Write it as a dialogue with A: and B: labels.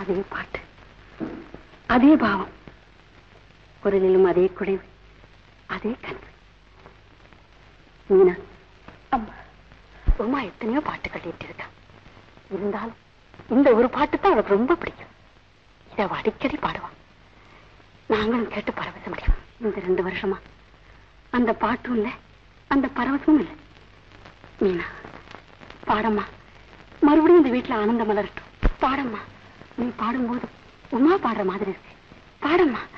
A: அதே பாட்டு, அதே பாவம், குரலிலும் அதே குடைவு, அதே கனவு. மீனா, அம்மா, உமா எத்தனையோ பாட்டு கட்டிட்டு இருக்கா. இருந்தாலும் இந்த ஒரு பாட்டு தான் அவளுக்கு ரொம்ப பிடிக்கும். இதை அவ அடிக்கடி பாடுவான். நாங்களும் கேட்டு பரவசம் முடியும். இந்த 2 வருஷமா அந்த பாட்டும் இல்லை, அந்த பரவசமும் இல்லை. மீனா, பாடம்மா, மறுபடியும் இந்த வீட்டுல ஆனந்தம் மலரட்டும். பாடம்மா, நீ பாடும்போது உமா பாடுற மாதிரி இருக்கு. பாடம்மா.